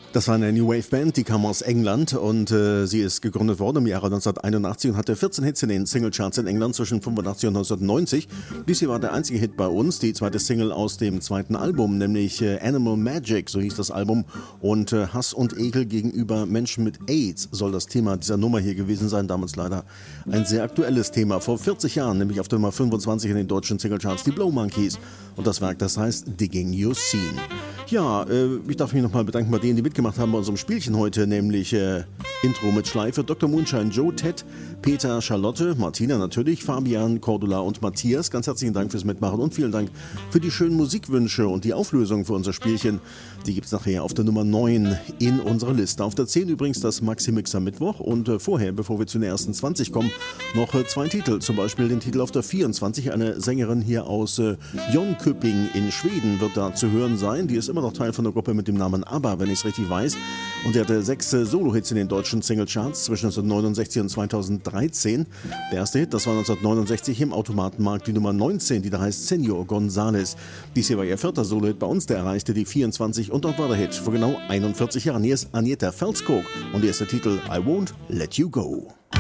Das war eine New Wave Band, die kam aus England und sie ist gegründet worden im Jahre 1981 und hatte 14 Hits in den Singlecharts in England zwischen 85 und 1990. Dies hier war der einzige Hit bei uns, die zweite Single aus dem zweiten Album, nämlich Animal Magic, so hieß das Album. Und Hass und Ekel gegenüber Menschen mit AIDS soll das Thema dieser Nummer hier gewesen sein. Damals leider ein sehr aktuelles Thema. Vor 40 Jahren, nämlich auf der Nummer 25 in den deutschen Singlecharts, die Blow Monkeys. Und das Werk, das heißt Digging Your Scene. Ja, ich darf mich nochmal bedanken bei denen, die mitgemacht haben bei unserem Spielchen heute, nämlich Intro mit Schleife, Dr. Moonshine, Joe, Ted, Peter, Charlotte, Martina natürlich, Fabian, Cordula und Matthias. Ganz herzlichen Dank fürs Mitmachen und vielen Dank für die schönen Musikwünsche und die Auflösung für unser Spielchen. Die gibt es nachher auf der Nummer 9 in unserer Liste. Auf der 10 übrigens das Maxi-Mixer Mittwoch und vorher, bevor wir zu den ersten 20 kommen, noch zwei Titel. Zum Beispiel den Titel auf der 24, eine Sängerin hier aus Jönköping in Schweden wird da zu hören sein. Die ist immer noch Teil von der Gruppe mit dem Namen ABBA, wenn ich es richtig weiß. Und die hatte 6 Solo-Hits in den deutschen Singlecharts zwischen 1969 und 2013. Der erste Hit, das war 1969 im Automatenmarkt, die Nummer 19, die da heißt Senor González. Dies hier war ihr 4. Solo-Hit bei uns, der erreichte die 24 und dort war der Hit vor genau 41 Jahren. Hier ist Agneta Felskog und hier ist der Titel I Won't Let You Go.